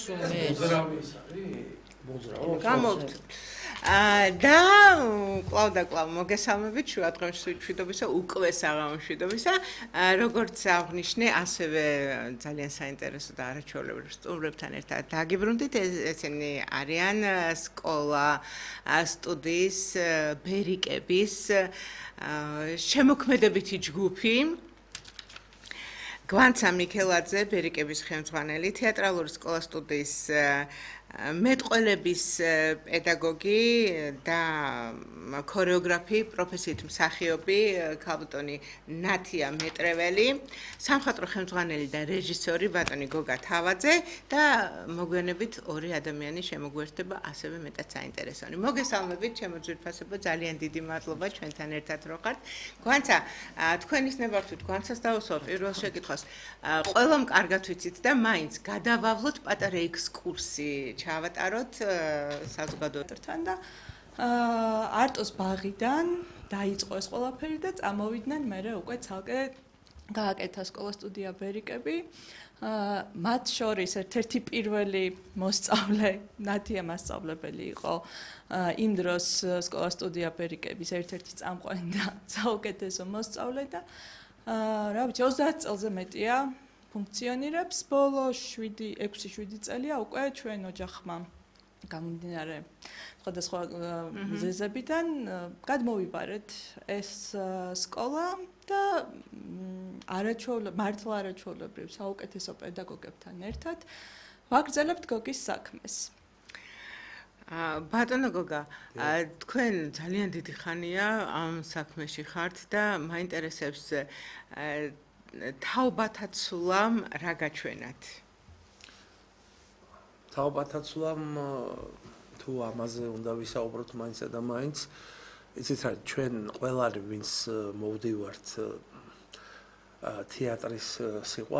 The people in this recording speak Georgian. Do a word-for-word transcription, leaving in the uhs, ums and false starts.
სუმეც. გამოვთ. და კლავ და კლავ მოგესალმებით შუადღემ მშვიდობისა, უკვე საღამო მშვიდობისა. როგორც აღნიშნე, ასევე ძალიან საინტერესო და არაჩვეულებრივ სტუმრებთან ერთად დაგიბრუნდით. ესენი არიან სკოლა სტუდიის ბერიკების შემოქმედებითი ჯგუფი. გვანცა მიქელაძე, ბერიკების ხელმძღვანელი, თეატრალური სკოლა სტუდიის მეტყველების პედაგოგი და ქორეოგრაფი, პროფესიით მსახიობი, ქალბატონი ნათია მეტრეველი, სამხატვრო ხელმძღვანელი და რეჟისორი ბატონი გოგა თავაძე და მოგვიანებით ორი ადამიანი შემოგვერთება ასევე მეტად საინტერესონი. მოგესალმებით, ჩემო ძვირფასებო, ძალიან დიდი მადლობა ჩვენთან ერთად რო ხართ. გვანცა, თქვენის ნებართვით გვანცას დავუსვა პირველ შეკითხვას. ყველამ კარგად ვიცით და მაინც გადავავლოთ პატარა ექსკურსი ჩავატაროთ საზოგადოებასთან და არტოს ბაღიდან დაიწყო ეს ყველაფერი და წამოვიდნენ მერე უკვე ცალკე გააკეთა სკოლა სტუდია ბერიკები. მათ შორის ერთ-ერთი პირველი მოსწავლე ნათია მასწავლებელი იყო იმ დროს სკოლა სტუდია ბერიკების ერთ-ერთი წამყვანი და საუკეთესო მოსწავლე და რა ვიცი ოცდაათ წელზე მეტია ფუნქციონირებს. ბოლო შვიდი ექვსი შვიდი წელია უკვე ჩვენ ოჯახმა გამომდინარე სხვადასხვა მიზეზებიდან გადმოვიბარეთ ეს სკოლა და არაჩვეულებრივ მართლა არაჩვეულებრივ საუკეთესო პედაგოგებთან ერთად ვაგრძელებთ გოგის საქმეს. ბატონო გოგა, თქვენ ძალიან დიდი ხანია ამ საქმეში ხართ და მაინტერესებს თაობათაცულამ რა გაჩვენათ? თაობათაცულამ თუ ამაზე უნდა ვისაუბროთ მაინცსა და მაინც, იცით რა, ჩვენ ყველანი ვინც მოვდივართ თეატრის სიყვარულით